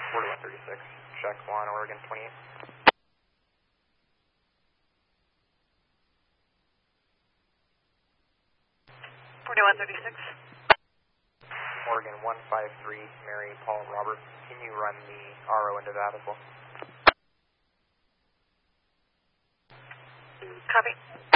4136, check 1, Oregon 28. 4136. Oregon 153, Mary Paul Robert. Can you run the RO into that as well? Copy.